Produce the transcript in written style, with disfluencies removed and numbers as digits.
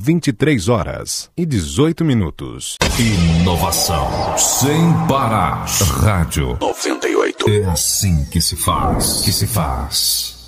23h18. Inovação sem parar. Rádio 98. É assim que se faz.